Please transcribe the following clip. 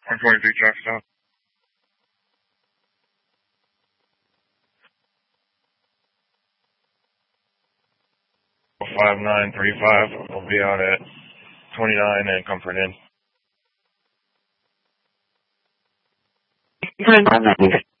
123 Jackson. 5935 will be out at 29 and Comfort Inn.